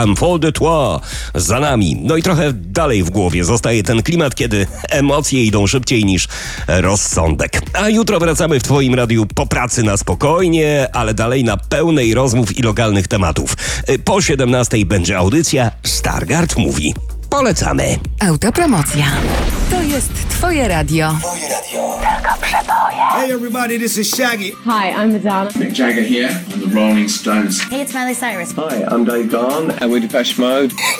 Enfant de toi za nami. No i trochę dalej w głowie zostaje ten klimat, kiedy emocje idą szybciej niż rozsądek. A jutro wracamy w twoim radiu po pracy na spokojnie, ale dalej na pełnej rozmów i lokalnych tematów. Po 17:00 będzie audycja Stargard Mówi. Polecamy. Autopromocja. To jest twoje radio. Twoje radio. Tylko przeboje. Hey everybody, this is Shaggy. Hi, I'm Madonna. Mick Jagger here on the Rolling Stones. Hey, it's Miley Cyrus. Hi, I'm Dave Gahan, and we're Depeche Mode.